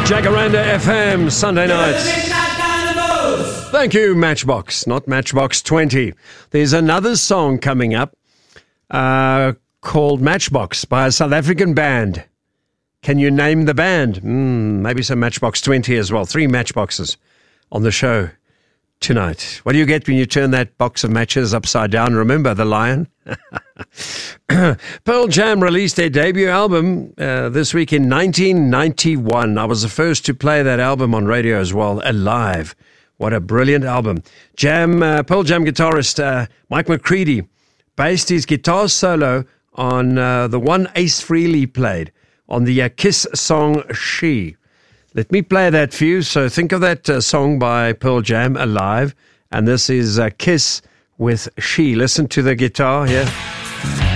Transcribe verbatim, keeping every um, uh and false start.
Jacaranda F M, Sunday nights. Thank you, Matchbox, not Matchbox twenty. There's another song coming up uh, called Matchbox by a South African band. Can you name the band? Mm, maybe some Matchbox twenty as well. Three Matchboxes on the show tonight. What do you get when you turn that box of matches upside down? Remember the lion? Pearl Jam released their debut album uh, this week in nineteen ninety-one. I was the first to play that album on radio as well, Alive. What a brilliant album. Jam, uh, Pearl Jam guitarist uh, Mike McCready based his guitar solo on uh, the one Ace Frehley played on the uh, Kiss song She. Let me play that for you. So think of that uh, song by Pearl Jam, Alive, and this is uh, Kiss with She. Listen to the guitar here.